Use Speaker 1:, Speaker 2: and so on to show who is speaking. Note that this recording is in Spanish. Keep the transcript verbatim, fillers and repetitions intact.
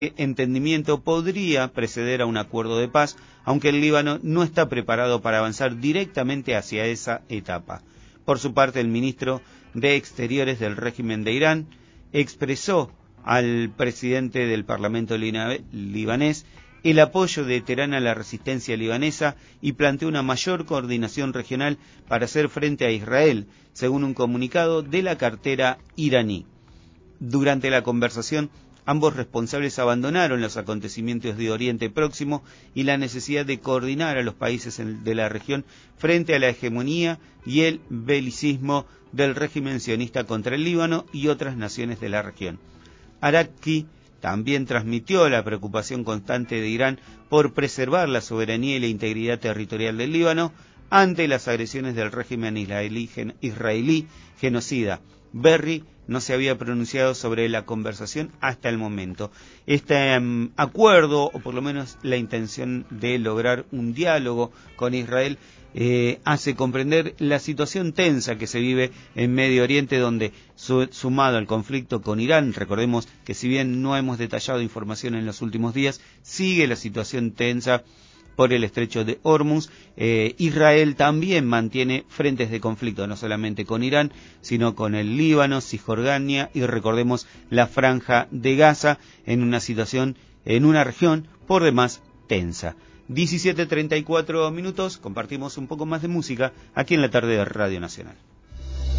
Speaker 1: entendimiento podría preceder a un acuerdo de paz, aunque el Líbano no está preparado para avanzar directamente hacia esa etapa. Por su parte, el ministro de Exteriores del régimen de Irán expresó al presidente del Parlamento libanés el apoyo de Teherán a la resistencia libanesa y planteó una mayor coordinación regional para hacer frente a Israel, según un comunicado de la cartera iraní. Durante la conversación, ambos responsables abandonaron los acontecimientos de Oriente Próximo y la necesidad de coordinar a los países de la región frente a la hegemonía y el belicismo del régimen sionista contra el Líbano y otras naciones de la región. Araki también transmitió la preocupación constante de Irán por preservar la soberanía y la integridad territorial del Líbano ante las agresiones del régimen israelí, gen, israelí genocida. Berry no se había pronunciado sobre la conversación hasta el momento. Este um, acuerdo, o por lo menos la intención de lograr un diálogo con Israel, eh, hace comprender la situación tensa que se vive en Medio Oriente, donde su, sumado al conflicto con Irán, recordemos que si bien no hemos detallado información en los últimos días, sigue la situación tensa por el estrecho de Hormuz. eh, Israel también mantiene frentes de conflicto, no solamente con Irán, sino con el Líbano, Cisjordania y recordemos la Franja de Gaza, en una situación, en una región por demás tensa. diecisiete treinta y cuatro minutos, compartimos un poco más de música aquí en la tarde de Radio Nacional.